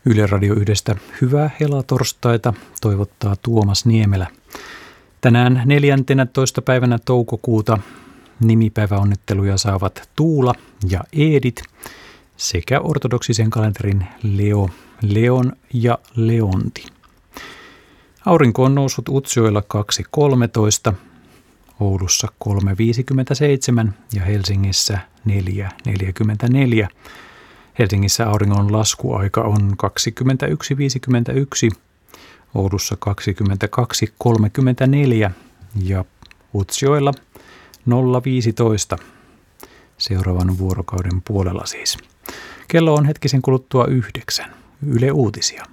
Yle Radio 1:stä hyvää helatorstaita toivottaa Tuomas Niemelä. Tänään 14. päivänä toukokuuta nimipäiväonnitteluja saavat Tuula ja Eedit sekä ortodoksisen kalenterin Leo, Leon ja Leonti. Aurinko on noussut Utsjoella 2.13, Oulussa 3.57 ja Helsingissä 4.44. Helsingissä auringon laskuaika on 21.51, Oulussa 22.34 ja Utsjoella 0.15 seuraavan vuorokauden puolella siis. Kello on hetkisen kuluttua 9. Yle Uutisia.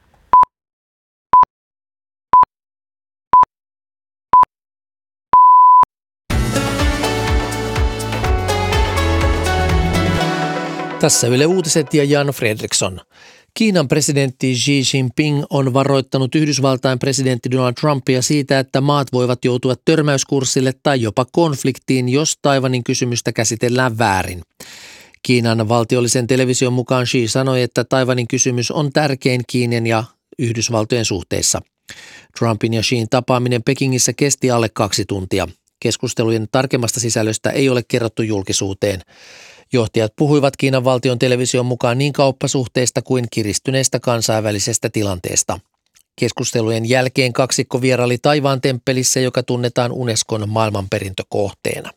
Tässä Yle Uutiset ja Jan Fredriksson. Kiinan presidentti Xi Jinping on varoittanut Yhdysvaltain presidentti Donald Trumpia siitä, että maat voivat joutua törmäyskurssille tai jopa konfliktiin, jos Taiwanin kysymystä käsitellään väärin. Kiinan valtiollisen television mukaan Xi sanoi, että Taiwanin kysymys on tärkein Kiinan ja Yhdysvaltojen suhteissa. Trumpin ja Xin tapaaminen Pekingissä kesti alle 2 tuntia. Keskustelujen tarkemmasta sisällöstä ei ole kerrottu julkisuuteen. Johtajat puhuivat Kiinan valtion television mukaan niin kauppasuhteista kuin kiristyneestä kansainvälisestä tilanteesta. Keskustelujen jälkeen kaksikko vieraili Taivaan temppelissä, joka tunnetaan Unescon maailmanperintökohteena.